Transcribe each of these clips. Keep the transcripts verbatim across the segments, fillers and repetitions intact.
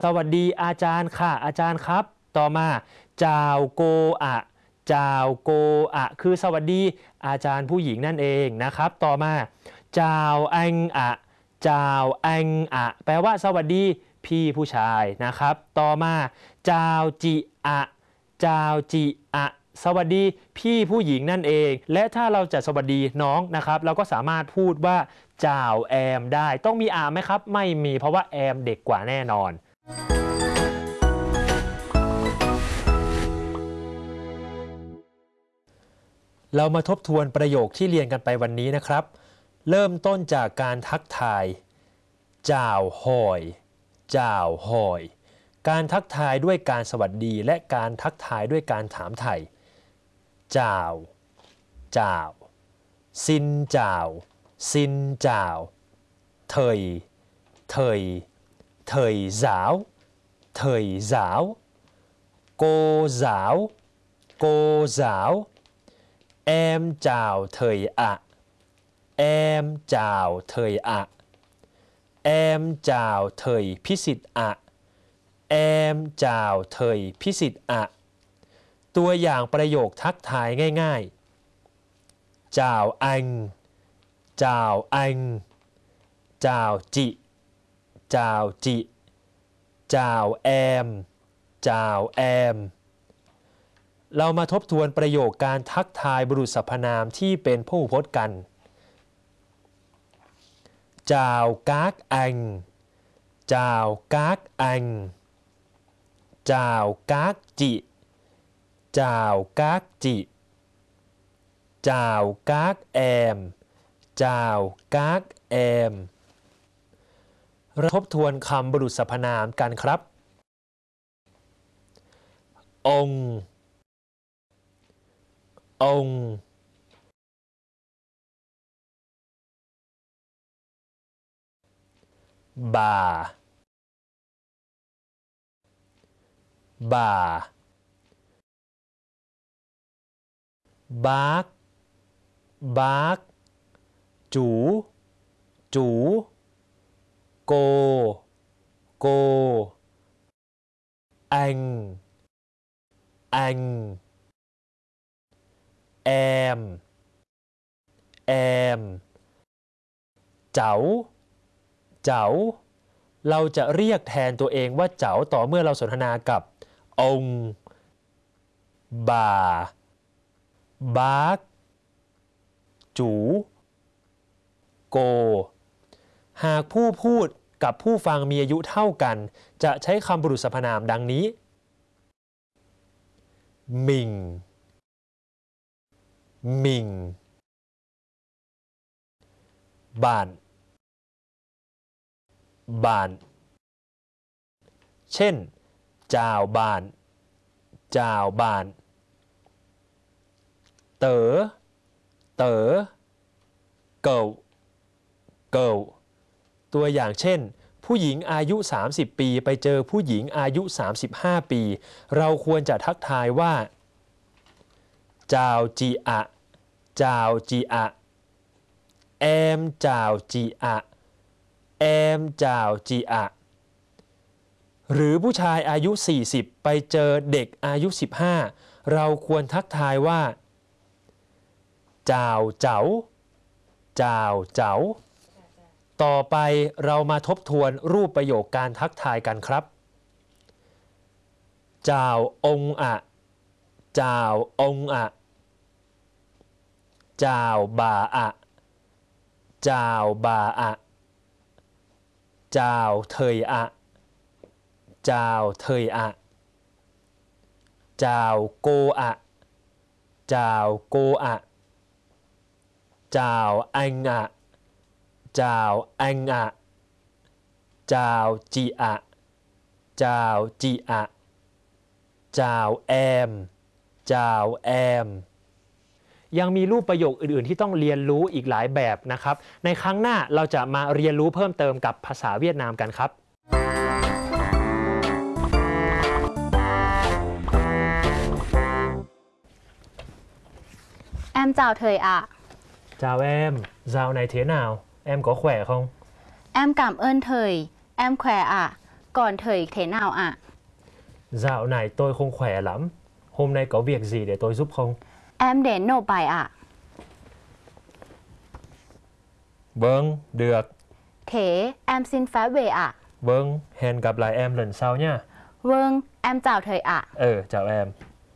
สวัสดีอาจารย์ค่ะอาจารย์ครับต่อมาจาวโกอะจาวโกอะคือสวัสดีอาจารย์ผู้หญิงนั่นเองนะครับต่อมาจาวอังอะจาวอังอะแปลว่าสวัสดีพี่ผู้ชายนะครับต่อมาจาวจิอะจาวจิอะสวัสดีพี่ผู้หญิงนั่นเองและถ้าเราจะสวัสดีน้องนะครับเราก็สามารถพูดว่าจาวแอมได้ต้องมีอาไหมครับไม่มีเพราะว่าแอมเด็กกว่าแน่นอนเรามาทบทวนประโยคที่เรียนกันไปวันนี้นะครับเริ่มต้นจากการทักทายจ่าวหอยจ่าวหอยการทักทายด้วยการสวัสดีและการทักทายด้วยการถามไถ่จ่าวจ่าวซินจ่าวซินจ่าวเถยเถยเถยสาวเถยสาวโกสาวโกสาวแอมจ่าวเถยอะแอมจ่าวเถยอะแอมจ่าวเถยพิสิทธิ์อะแอมจ่าวเถยพิสิทธิ์อะตัวอย่างประโยคทักทายง่ายๆจ่าวอังจ่าวอังจ่าวจิจ่าวจิจ่าวแอมจ่าวแอมเรามาทบทวนประโยคการทักทายบุรุษสรรพนามที่เป็นพหูพจน์กันจ่าวกากอังจ่าวกากอังจ่าวกากจิจ่าวกากจิจ่าวกากแอมจ่าวกากแอมเราทบทวนคำบุรุษสรรพนามกันครับองค์องค์บ่าบ่าบากบากจูจูโกโกอังอังแอมแอมเจ๋าเจ๋าเราจะเรียกแทนตัวเองว่าเจ๋าต่อเมื่อเราสนทนากับองค์บ่าบากจูโกหากผู้พูดกับผู้ฟังมีอายุเท่ากันจะใช้คำบุรุษสรรพนามดังนี้มิงมิงบ้านบ้านเช่นจ่าวบ้านจ่าวบ้านเต๋อเต๋อเก่าเก่าตัวอย่างเช่นผู้หญิงอายุสามสิบปีไปเจอผู้หญิงอายุสามสิบห้าปีเราควรจะทักทายว่าจาวจีอะจาวจีอะแอมจาวจีอะแอมจาวจีอะหรือผู้ชายอายุสี่สิบไปเจอเด็กอายุสิบห้าเราควรทักทายว่าจาวเจ๋าจาวเจ๋าต่อไปเรามาทบทวนรูปประโยคการทักทายกันครับจาวองอะจาวองอะจาวบาอะจาวบาอะจาวเถยอะจาวเถยอะจาวโกอะจาวโกอะจาวอังอะจาวอังอะจาวจีอะจาวจีอะจาวแอมจาวแอมยังมีรูปประโยคอื่นๆที่ต้องเรียนรู้อีกหลายแบบนะครับในครั้งหน้าเราจะมาเรียนรู้เพิ่มเติมกับภาษาเวียดนามกันครับ Em chào thầy ạ. Chào em, dạo này thế nào? Em có khỏe không? Em cảm ơn thầy, em khỏe ạ. còn thời thế nào ạ? Dạo này tôi không khỏe lắm. Hôm nay có việc gì để tôi giúp không? Em đến nộp bài ạ. Vâng, được. Thế em xin phép về ạ. Vâng, hẹn gặp lại em lần sau nha. Vâng, em chào thầy ạ. Ừ, chào em.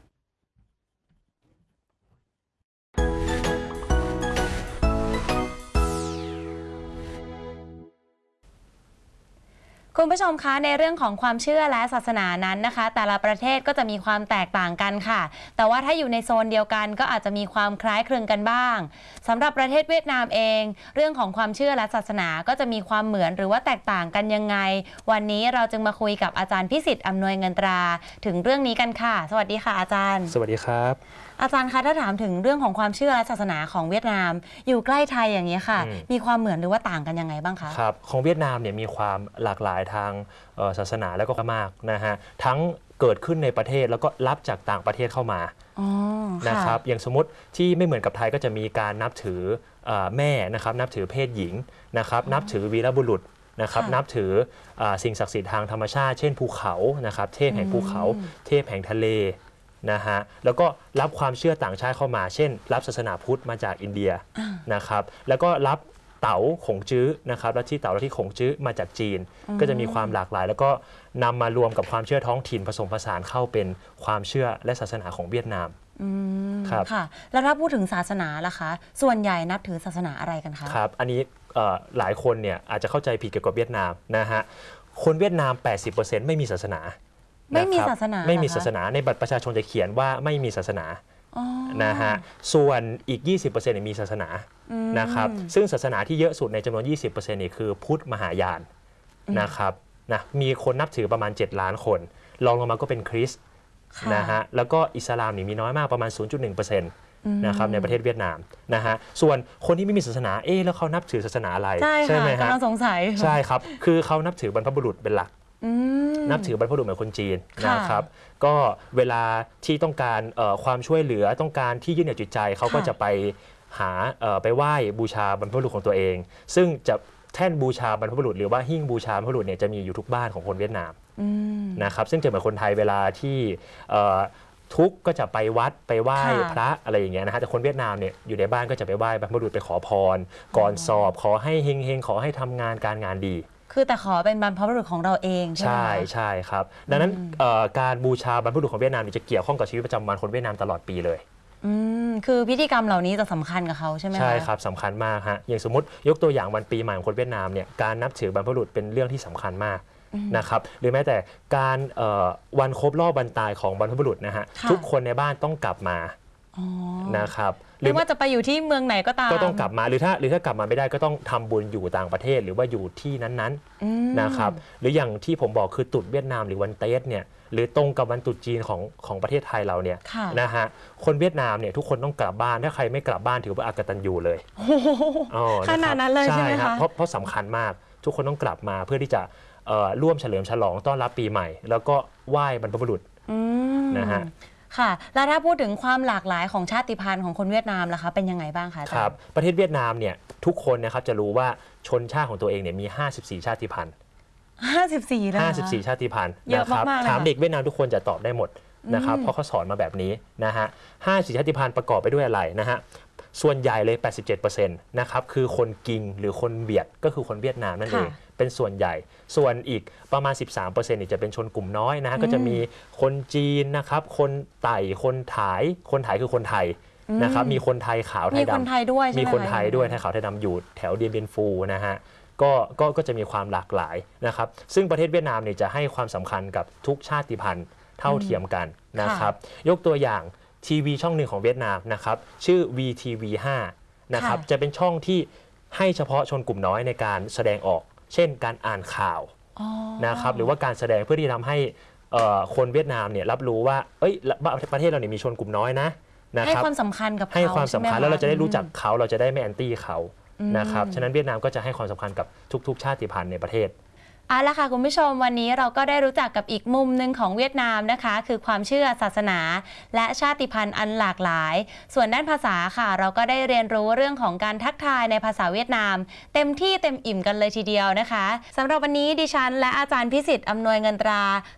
คุณผู้ชมคะในเรื่องของความเชื่อและศาสนานั้นนะคะแต่ละประเทศก็จะมีความแตกต่างกันค่ะแต่ว่าถ้าอยู่ในโซนเดียวกันก็อาจจะมีความคล้ายคลึงกันบ้างสำหรับประเทศเวียดนามเองเรื่องของความเชื่อและศาสนาก็จะมีความเหมือนหรือว่าแตกต่างกันยังไงวันนี้เราจึงมาคุยกับอาจารย์พิสิทธิ์อำนวยเงินตราถึงเรื่องนี้กันค่ะสวัสดีค่ะอาจารย์สวัสดีครับอาจารย์คะถ้าถามถึงเรื่องของความเชื่อและศาสนาของเวียดนามอยู่ใกล้ไทยอย่างนี้ค่ะมีความเหมือนหรือว่าต่างกันยังไงบ้างคะครับของเวียดนามเนี่ยมีความหลากหลายทางศาสนาแล้วก็มากนะฮะทั้งเกิดขึ้นในประเทศแล้วก็รับจากต่างประเทศเข้ามานะครับอย่างสมมติที่ไม่เหมือนกับไทยก็จะมีการนับถือแม่นะครับนับถือเพศหญิงนะครับนับถือวีรบุรุษนะครับนับถือสิ่งศักดิ์สิทธิ์ทางธรรมชาติเช่นภูเขานะครับเทพแห่งภูเขาเทพแห่งทะเลนะฮะแล้วก็รับความเชื่อต่างชาติเข้ามาเช่นรับศาสนาพุทธมาจากอินเดียนะครับแล้วก็รับเต๋าขงจื้อนะครับและที่เต๋าและที่ขงจื้อมาจากจีนก็จะมีความหลากหลายแล้วก็นำมารวมกับความเชื่อท้องถิ่นผสมผสานเข้าเป็นความเชื่อและศาสนาของเวียดนามครับค่ะแล้วถ้าพูดถึงศาสนาล่ะคะส่วนใหญ่นับถือศาสนาอะไรกันคะครับอันนี้หลายคนเนี่ยอาจจะเข้าใจผิดเกี่ยวกับเวียดนามนะฮะคนเวียดนาม แปดสิบเปอร์เซ็นต์ ไม่มีศาสนาไม่มีศาสนาไม่มีศาสนาในบัตรประชาชนจะเขียนว่าไม่มีศาสนานะฮะส่วนอีก ยี่สิบเปอร์เซ็นต์ มีศาสนานะครับซึ่งศาสนาที่เยอะสุดในจำนวน ยี่สิบเปอร์เซ็นต์ นี่คือพุทธมหายานนะครับนะมีคนนับถือประมาณเจ็ดล้านคนรองลงมาก็เป็นคริสต์นะฮะแล้วก็อิสลามนี่มีน้อยมากประมาณ ศูนย์จุดหนึ่งเปอร์เซ็นต์ นะครับในประเทศเวียดนามนะฮะส่วนคนที่ไม่มีศาสนาเอ๊ะแล้วเขานับถือศาสนาอะไรใช่ไหมฮะกำลังสงสัยใช่ครับคือเขานับถือบรรพบุรุษเป็นหลักนับถือบรรพบุรุษเหมือนคนจีนนะครับก็เวลาที่ต้องการความช่วยเหลือต้องการที่ยึดเหนี่ยวจิตใจเขาก็จะไปหาไปไหว้บูชาบรรพบุรุษของตัวเองซึ่งจะแท่นบูชาบรรพบุรุษหรือว่าหิ้งบูชาบรรพบุรุษเนี่ยจะมีอยู่ทุกบ้านของคนเวียดนามนะครับซึ่งจะเหมือนคนไทยเวลาที่ทุกก็จะไปวัดไปไหว้พระอะไรอย่างเงี้ยนะฮะแต่คนเวียดนามเนี่ยอยู่ในบ้านก็จะไปไหว้บรรพบุรุษไปขอพรก่อนสอบขอให้เฮงเฮงขอให้ทำงานการงานดีคือแต่ขอเป็นบรรพบุรุษของเราเองใช่ไหมใช่ใช่ครับดังนั้นการบูชาบรรพบุรุษของเวียดนามจะเกี่ยวข้องกับชีวิตประจำวันคนเวียดนามตลอดปีเลยอืมคือพิธีกรรมเหล่านี้จะสำคัญกับเขาใช่ไหมใช่ครับสำคัญมากฮะอย่างสมมติยกตัวอย่างวันปีใหม่ของคนเวียดนามเนี่ยการนับถือบรรพบุรุษเป็นเรื่องที่สำคัญมากนะครับหรือแม้แต่การวันครบรอบวันตายของบรรพบุรุษนะฮะทุกคนในบ้านต้องกลับมานะครับหรือว่าจะไปอยู่ที่เมืองไหนก็ตามก็ต้องกลับมาหรือถ้าหรือถ้ากลับมาไม่ได้ก็ต้องทำบุญอยู่ต่างประเทศหรือว่าอยู่ที่นั้นๆนะครับหรืออย่างที่ผมบอกคือตรุษเวียดนามหรือวันเต๊ดเนี่ยหรือตรงกับวันตรุษจีนของของประเทศไทยเราเนี่ยนะฮะคนเวียดนามเนี่ยทุกคนต้องกลับบ้านถ้าใครไม่กลับบ้านถือว่าอากตัญญูเลยขนาดนั้นเลยใช่ไหมคะเพราะเพราะสำคัญมากทุกคนต้องกลับมาเพื่อที่จะร่วมเฉลิมฉลองต้อนรับปีใหม่แล้วก็ไหว้บรรพบุรุษนะฮะค่ะแล้วถ้าพูดถึงความหลากหลายของชาติพันธุ์ของคนเวียดนามล่ะคะเป็นยังไงบ้างคะครับประเทศเวียดนามเนี่ยทุกคนนะครับจะรู้ว่าชนชาติของตัวเองเนี่ยมีห้าสิบสี่ชาติพันธุ์ห้าสิบสี่แล้วห้าสิบสี่ชาติพันธุ์นะครับถามเด็กเวียดนามทุกคนจะตอบได้หมดนะครับเพราะเขาสอนมาแบบนี้นะฮะห้าสิบสี่ชาติพันธุ์ประกอบไปด้วยอะไรนะฮะส่วนใหญ่เลย แปดสิบเจ็ดเปอร์เซ็นต์ นะครับคือคนกิงหรือคนเวียดก็คือคนเวียดนามนั่นเองเป็นส่วนใหญ่ส่วนอีกประมาณ สิบสามเปอร์เซ็นต์ นี่จะเป็นชนกลุ่มน้อยนะฮะก็จะมีคนจีนนะครับคนไต่คนถ่ายคนถ่ายคือคนไทยนะครับมีคนไทยขาวไทยดำมีคนไทยด้วยมีคนไทยด้วยไทยขาวไทยดำอยู่แถวเดียนเบียนฟูนะฮะก็ก็ก็จะมีความหลากหลายนะครับซึ่งประเทศเวียดนามเนี่ยจะให้ความสำคัญกับทุกชาติพันธุ์เท่าเทียมกันนะครับยกตัวอย่างทีวีช่องหนึ่งของเวียดนามนะครับชื่อ วี ที วี ห้า นะครับจะเป็นช่องที่ให้เฉพาะชนกลุ่มน้อยในการแสดงออกเช่นการอ่านข่าวนะครับหรือว่าการแสดงเพื่อที่ทำให้คนเวียดนามเนี่ยรับรู้ว่าเอ้ยประเทศเราเนี่ยมีชนกลุ่มน้อยนะนะครับให้ความสำคัญกับเขาให้ความสำคัญแล้วเราจะได้รู้จักเขาเราจะได้ไม่แอนตี้เขานะครับฉะนั้นเวียดนามก็จะให้ความสำคัญกับทุกๆชาติพันธุ์ในประเทศเอาละค่ะคุณผู้ชมวันนี้เราก็ได้รู้จักกับอีกมุมหนึ่งของเวียดนามนะคะ คือความเชื่อศาสนา และชาติพันธุ์อันหลากหลาย ส่วนด้านภาษาค่ะ เราก็ได้เรียนรู้เรื่องของการทักทายในภาษาเวียดนาม เต็มที่เต็มอิ่มกันเลยทีเดียวนะคะสำหรับวันนี้ดิฉันและอาจารย์พิสิทธิ์อำนวยเงินตรา